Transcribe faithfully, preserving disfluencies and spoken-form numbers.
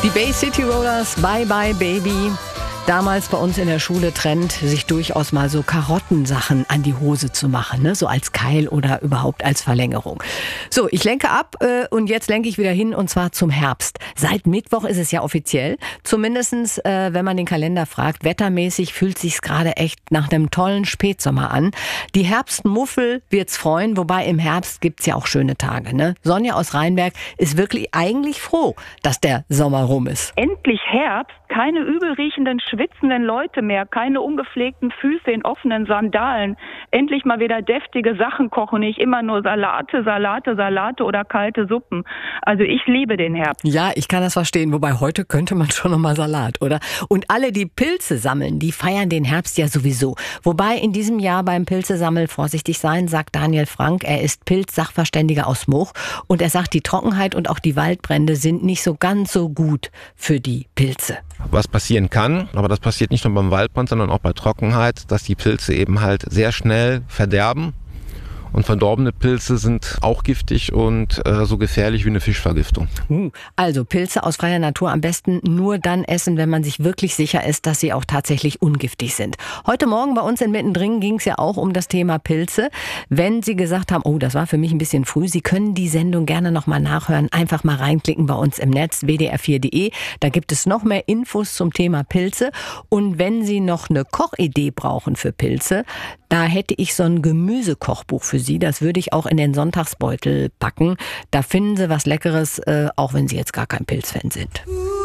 Die Bay City Rollers, Bye Bye Baby. Damals bei uns in der Schule Trend, sich durchaus mal so Karottensachen an die Hose zu machen, ne? So als Keil oder überhaupt als Verlängerung. So, ich lenke ab äh, und jetzt lenke ich wieder hin und zwar zum Herbst. Seit Mittwoch ist es ja offiziell, zumindestens äh, wenn man den Kalender fragt, wettermäßig fühlt sich's gerade echt nach einem tollen Spätsommer an. Die Herbstmuffel wird's freuen, wobei im Herbst gibt's ja auch schöne Tage, ne? Sonja aus Rheinberg ist wirklich eigentlich froh, dass der Sommer rum ist. Endlich Herbst, keine übelriechenden, schwitzenden Leute mehr, keine ungepflegten Füße in offenen Sandalen. Endlich mal wieder deftige Sachen kochen, nicht immer nur Salate, Salate, Salate oder kalte Suppen. Also ich liebe den Herbst. Ja, ich kann das verstehen, wobei heute könnte man schon noch mal Salat, oder? Und alle, die Pilze sammeln, die feiern den Herbst ja sowieso. Wobei in diesem Jahr beim Pilzesammeln vorsichtig sein, sagt Daniel Frank. Er ist Pilzsachverständiger aus Moch und er sagt, die Trockenheit und auch die Waldbrände sind nicht so ganz so gut für die Pilze. Was passieren kann, aber das passiert nicht nur beim Waldbrand, sondern auch bei Trockenheit, dass die Pilze eben halt sehr schnell verderben. Und verdorbene Pilze sind auch giftig und äh, so gefährlich wie eine Fischvergiftung. Also Pilze aus freier Natur am besten nur dann essen, wenn man sich wirklich sicher ist, dass sie auch tatsächlich ungiftig sind. Heute Morgen bei uns in Mittendrin ging es ja auch um das Thema Pilze. Wenn Sie gesagt haben, oh, das war für mich ein bisschen früh, Sie können die Sendung gerne nochmal nachhören. Einfach mal reinklicken bei uns im Netz, w d r vier punkt d e. Da gibt es noch mehr Infos zum Thema Pilze. Und wenn Sie noch eine Kochidee brauchen für Pilze, da hätte ich so ein Gemüsekochbuch für Sie. Das würde ich auch in den Sonntagsbeutel packen. Da finden Sie was Leckeres, äh, auch wenn Sie jetzt gar kein Pilzfan sind.